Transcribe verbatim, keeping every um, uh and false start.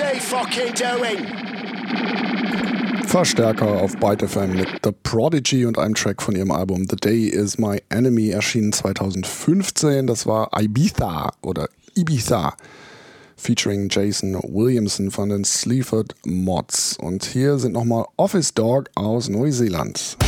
he fucking doing? Verstärker auf Byte F M mit The Prodigy und einem Track von ihrem Album The Day Is My Enemy, erschienen zweitausendfünfzehn. Das war Ibiza oder Ibiza, featuring Jason Williamson von den Sleaford Mods. Und hier sind nochmal Office Dog aus Neuseeland.